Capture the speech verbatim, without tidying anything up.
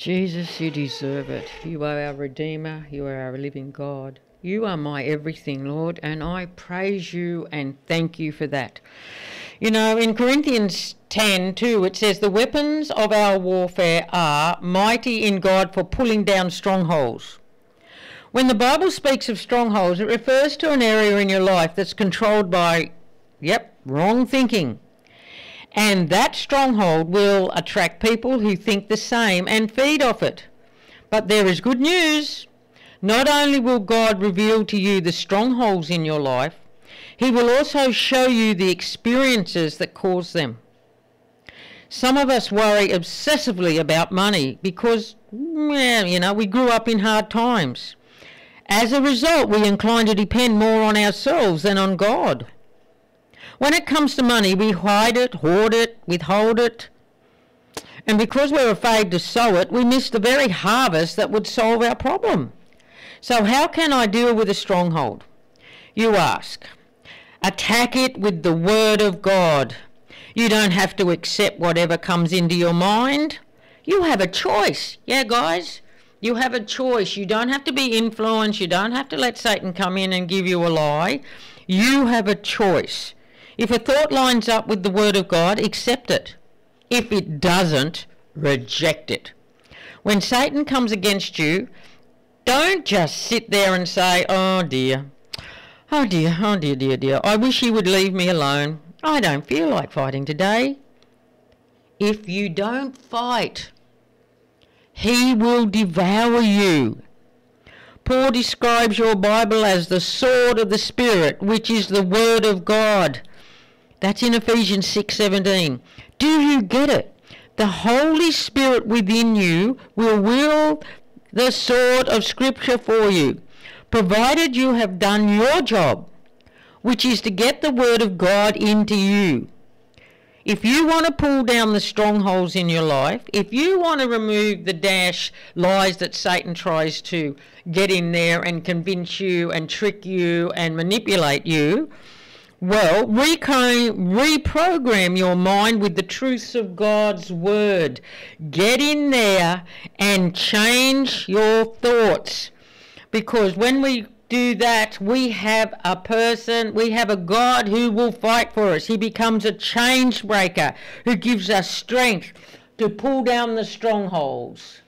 Jesus, you deserve it. You are our Redeemer. You are our living God. You are my everything, Lord, and I praise you and thank you for that. You know, in Corinthians ten two, it says, the weapons of our warfare are mighty in God for pulling down strongholds. When the Bible speaks of strongholds, it refers to an area in your life that's controlled by, yep, wrong thinking. And that stronghold will attract people who think the same and feed off it. But there is good news. Not only will God reveal to you the strongholds in your life, he will also show you the experiences that cause them. Some of us worry obsessively about money because, well, you know, we grew up in hard times. As a result, we incline to depend more on ourselves than on God. When it comes to money, we hide it, hoard it, withhold it. And because we're afraid to sow it, we miss the very harvest that would solve our problem. So how can I deal with a stronghold? You ask. Attack it with the Word of God. You don't have to accept whatever comes into your mind. You have a choice. Yeah, guys, you have a choice. You don't have to be influenced. You don't have to let Satan come in and give you a lie. You have a choice. If a thought lines up with the Word of God, accept it. If it doesn't, reject it. When Satan comes against you, don't just sit there and say, oh dear, oh dear, oh dear, dear, dear, I wish he would leave me alone. I don't feel like fighting today. If you don't fight, he will devour you. Paul describes your Bible as the sword of the Spirit, which is the Word of God. That's in Ephesians six seventeen. Do you get it? The Holy Spirit within you will wield the sword of Scripture for you, provided you have done your job, which is to get the Word of God into you. If you want to pull down the strongholds in your life, if you want to remove the dash lies that Satan tries to get in there and convince you and trick you and manipulate you, well, reprogram your mind with the truths of God's Word. Get in there and change your thoughts. Because when we do that, we have a person, we have a God who will fight for us. He becomes a change breaker who gives us strength to pull down the strongholds.